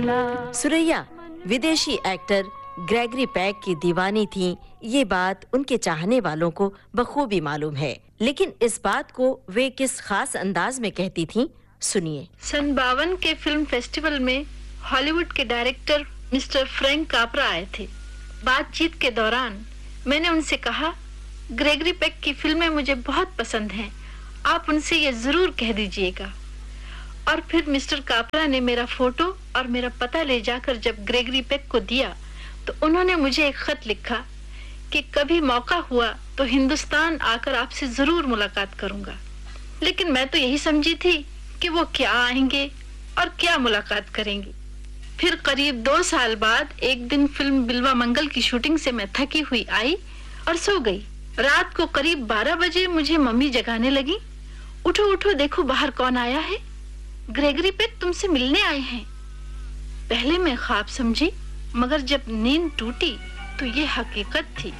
सुरैया विदेशी actor Gregory Peck की दीवानी थीं, ये बात उनके चाहने वालों को बखूबी मालूम है। लेकिन इस बात को वे किस खास अंदाज में कहती थीं, सुनिए। सन 52 के फिल्म फेस्टिवल में हॉलीवुड के डायरेक्टर मिस्टर फ्रैंक कापरा आए थे। बातचीत के दौरान मैंने उनसे कहा, ग्रेगरी पेक की फिल्में मुझे बहुत पसंद हैं, आप उनसे ये जरूर कह दीजिएगा। और फिर मिस्टर कापरा ने मेरा फोटो और मेरा पता ले जाकर जब ग्रेगरी पेक को दिया तो उन्होंने मुझे एक खत लिखा कि कभी मौका हुआ तो हिंदुस्तान आकर आपसे जरूर मुलाकात करूंगा। लेकिन मैं तो यही समझी थी कि वो क्या आएंगे और क्या मुलाकात करेंगे। फिर करीब 2 साल बाद एक दिन फिल्म बिल्वा मंगल की शूटिंग से मैं थकी हुई आई और सो गई। रात को करीब 12 बजे मुझे मम्मी जगाने लगी, उठो उठो, देखो बाहर कौन आया है, ग्रेगरी पेक तुमसे मिलने आए हैं। पहले मैं ख्वाब समझी, मगर जब नींद टूटी तो ये हकीकत थी।